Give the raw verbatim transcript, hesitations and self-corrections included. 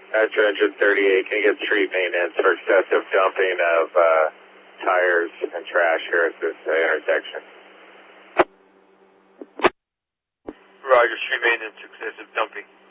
Metro Engine thirty-eight, can you get street maintenance for excessive dumping of uh, tires and trash here at this uh, intersection? Roger, street maintenance, excessive dumping.